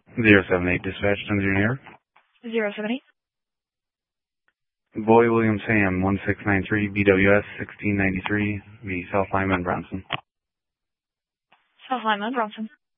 078 dispatch, 10 New York. 078. Boy William Sam, 1693, BWS, 1693, the South Lyman, Bronson. South Lyman, Bronson.